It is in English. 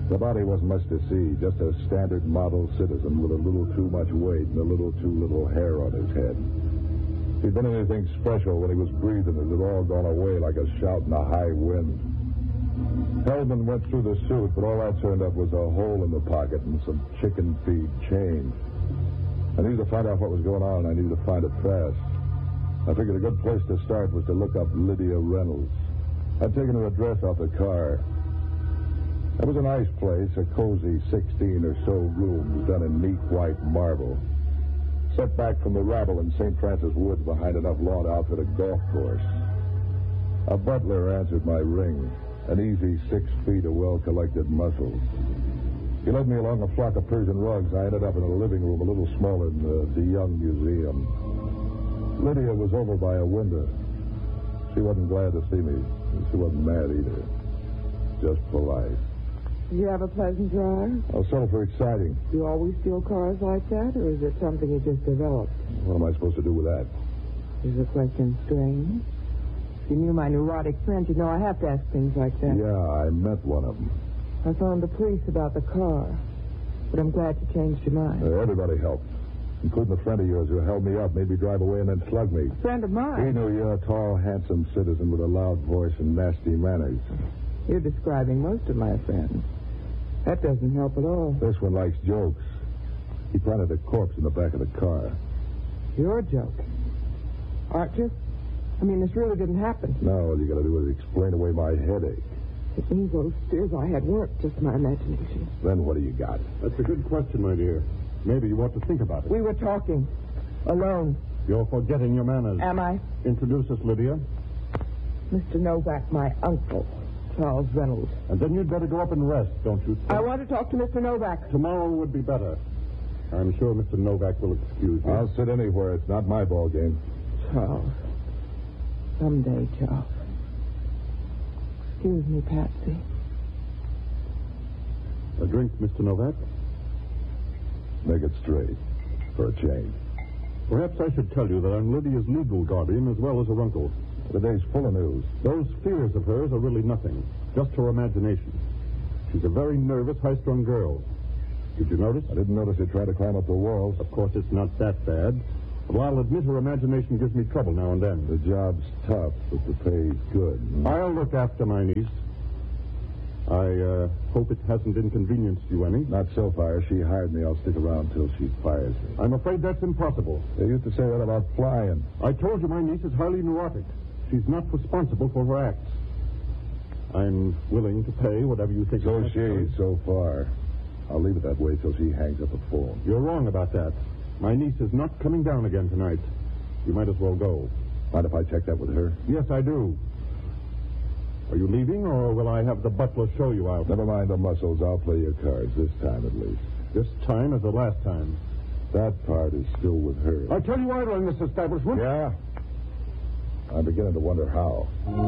The body wasn't much to see, just a standard model citizen with a little too much weight and a little too little hair on his head. If he'd been anything special when he was breathing, it had all gone away like a shout in a high wind. Hellman went through the suit, but all that turned up was a hole in the pocket and some chicken feed change. I needed to find out what was going on, and I needed to find it fast. I figured a good place to start was to look up Lydia Reynolds. I'd taken her address off the car. It was a nice place, a cozy 16 or so rooms done in neat white marble. Set back from the rabble in St. Francis Woods behind enough lawn to outfit a golf course. A butler answered my ring, an easy 6 feet of well-collected muscles. He led me along a flock of Persian rugs. I ended up in a living room a little smaller than the Young Museum. Lydia was over by a window. She wasn't glad to see me. She wasn't mad either. Just polite. Did you have a pleasant drive? I'll settle for exciting. Do you always steal cars like that, or is it something you just developed? What am I supposed to do with that? Is the question strange? If you knew my neurotic friend, you'd know I have to ask things like that. Yeah, I met one of them. I phoned the police about the car, but I'm glad you changed your mind. Everybody helped, including a friend of yours who held me up, made me drive away, and then slugged me. A friend of mine? He knew you're a tall, handsome citizen with a loud voice and nasty manners. You're describing most of my friends. That doesn't help at all. This one likes jokes. He planted a corpse in the back of the car. You're joking, aren't you? I mean, this really didn't happen. No, all you got to do is explain away my headache. It means those fears I had weren't just my imagination. Then what do you got? That's a good question, my dear. Maybe you ought to think about it. We were talking. Alone. You're forgetting your manners. Am I? Introduce us, Lydia. Mr. Novak, my uncle, Charles Reynolds. And then you'd better go up and rest, don't you think? I want to talk to Mr. Novak. Tomorrow would be better. I'm sure Mr. Novak will excuse you. I'll sit anywhere. It's not my ball game. Charles. Someday, Charles. Excuse me, Patsy. A drink, Mr. Novak? Make it straight. For a change. Perhaps I should tell you that I'm Lydia's legal guardian as well as her uncle. The day's full of news. Those fears of hers are really nothing. Just her imagination. She's a very nervous, high-strung girl. Did you notice? I didn't notice her try to climb up the walls. Of course, it's not that bad. But I'll admit her imagination gives me trouble now and then. The job's tough, but the pay's good. I'll look after my niece. I hope it hasn't inconvenienced you any. Not so far. She hired me. I'll stick around till she fires me. I'm afraid that's impossible. They used to say that about flying. I told you my niece is highly neurotic. She's not responsible for her acts. I'm willing to pay whatever you think. So she, so far. I'll leave it that way till she hangs up the phone. You're wrong about that. My niece is not coming down again tonight. You might as well go. Mind if I check that with her? Yes, I do. Are you leaving, or will I have the butler show you out? Never mind the muscles. I'll play your cards this time at least. This time as the last time. That part is still with her. I tell you I run this establishment. Yeah? I'm beginning to wonder how.